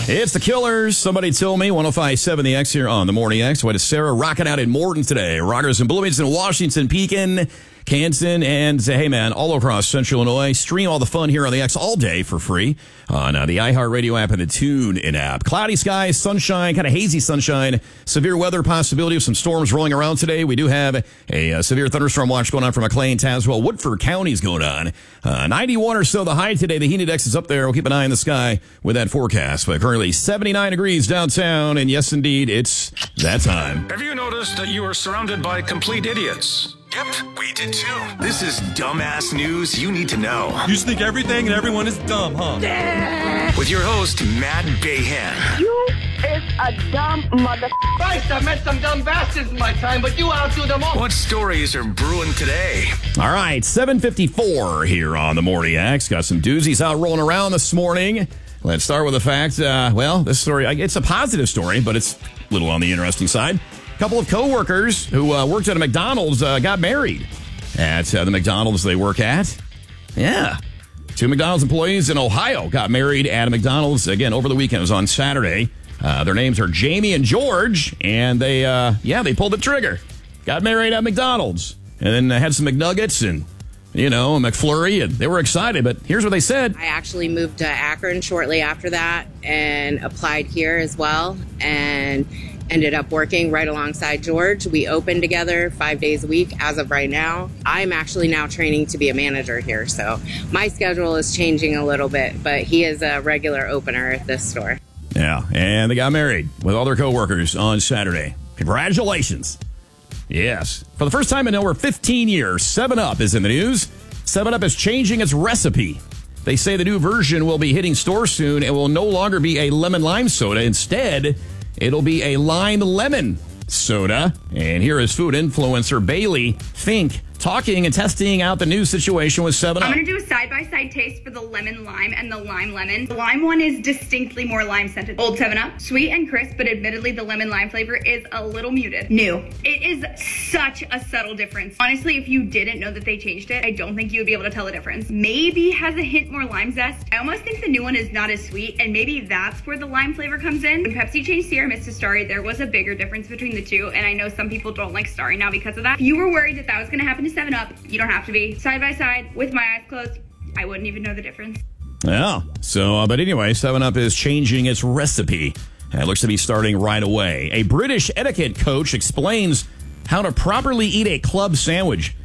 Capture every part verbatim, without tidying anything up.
It's the Killers. Somebody told me. one oh five point seven The X here on the Morning X. What is Sarah rocking out in Morton today? Rockers in Bloomington, Washington, Pekin, Canton, and uh, hey, man, all across Central Illinois. Stream all the fun here on the X all day for free on uh, the iHeartRadio app and the TuneIn app. Cloudy skies, sunshine, kind of hazy sunshine, severe weather possibility of some storms rolling around today. We do have a uh, severe thunderstorm watch going on for McLean, Tazewell, Woodford counties going on. Uh, ninety-one or so the high today. The heat index is up there. We'll keep an eye in the sky with that forecast. But currently seventy-nine degrees downtown, and yes, indeed, it's that time. Have you noticed that you are surrounded by complete idiots? Yep, we did too. This is dumbass news you need to know. You just think everything and everyone is dumb, huh? With your host, Matt Bayhan. You is a dumb mother. Christ, I've met some dumb bastards in my time, but you outdo them all. What stories are brewing today? All right, seven fifty-four here on the Morning X. Got some doozies out rolling around this morning. Let's start with the fact, uh, well, this story, it's a positive story, but it's a little on the interesting side. A couple of coworkers who uh, worked at a McDonald's uh, got married at uh, the McDonald's they work at. Yeah. Two McDonald's employees in Ohio got married at a McDonald's, again, over the weekend. It was on Saturday. Uh, their names are Jamie and George, and they, uh, yeah, they pulled the trigger. Got married at McDonald's, and then uh, had some McNuggets and, you know, a McFlurry, and they were excited, but here's what they said. I actually moved to Akron shortly after that and applied here as well, and ended up working right alongside George. We opened together five days a week as of right now. I'm actually now training to be a manager here, so my schedule is changing a little bit, but he is a regular opener at this store. Yeah, and they got married with all their coworkers on Saturday. Congratulations. Yes. For the first time in over fifteen years, seven up is in the news. seven up is changing its recipe. They say the new version will be hitting stores soon and will no longer be a lemon lime soda. Instead, it'll be a lime lemon soda. And here is food influencer Bailey Fink talking and testing out the new situation with seven up. I'm going to do a side-by-side taste for the lemon lime and the lime lemon. The lime one is distinctly more lime scented. Old seven up, sweet and crisp, but admittedly the lemon lime flavor is a little muted. New. It is such a subtle difference. Honestly, if you didn't know that they changed it, I don't think you would be able to tell the difference. Maybe has a hint more lime zest. I almost think the new one is not as sweet, and maybe that's where the lime flavor comes in. When Pepsi changed Sierra Mist to Starry, there was a bigger difference between the two, and I know some people don't like Starry now because of that. If you were worried that that was going to happen to seven up, you don't have to be. Side by side, with my eyes closed, I wouldn't even know the difference. Yeah. So, uh, but anyway, seven up is changing its recipe. And it looks to be starting right away. A British etiquette coach explains how to properly eat a club sandwich.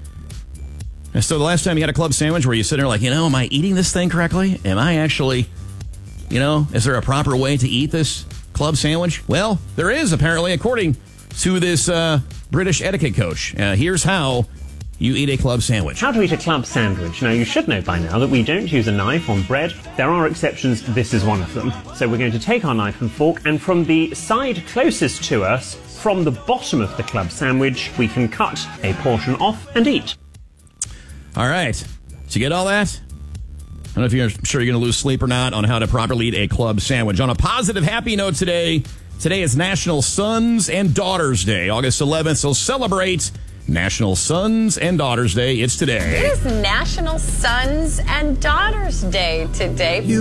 And so the last time you had a club sandwich where you sit there like, you know, am I eating this thing correctly? Am I actually, you know, is there a proper way to eat this club sandwich? Well, there is, apparently, according to this uh, British etiquette coach. Uh, here's how you eat a club sandwich. How to eat a club sandwich. Now, you should know by now that we don't use a knife on bread. There are exceptions. This is one of them. So we're going to take our knife and fork, and from the side closest to us, from the bottom of the club sandwich, we can cut a portion off and eat. All right. Did you get all that? I don't know if you're sure you're going to lose sleep or not on how to properly eat a club sandwich. On a positive, happy note today, today is National Sons and Daughters Day, August eleventh. So celebrate National Sons and Daughters Day. It's today. It is National Sons and Daughters Day today. You